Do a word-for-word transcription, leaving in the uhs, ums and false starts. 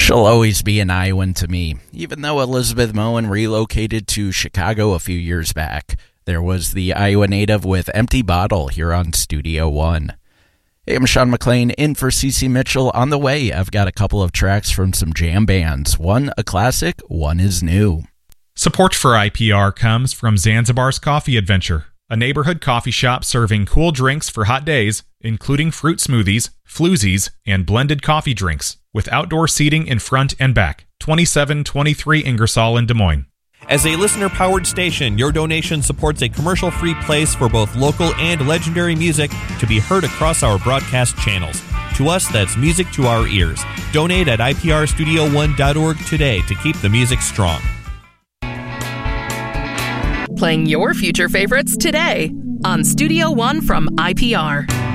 She'll always be an Iowan to me, even though Elizabeth Moen relocated to Chicago a few years back. There was the Iowa native with Empty Bottle here on Studio One. Hey, I'm Sean McLean in for Cece Mitchell. On the way, I've got a couple of tracks from some jam bands. One a classic, one is new. Support for I P R comes from Zanzibar's Coffee Adventure, a neighborhood coffee shop serving cool drinks for hot days, including fruit smoothies, floozies, and blended coffee drinks, with outdoor seating in front and back. twenty-seven twenty-three Ingersoll in Des Moines. As a listener-powered station, your donation supports a commercial-free place for both local and legendary music to be heard across our broadcast channels. To us, that's music to our ears. Donate at I P R studio one dot org today to keep the music strong. Playing your future favorites today on Studio One from I P R.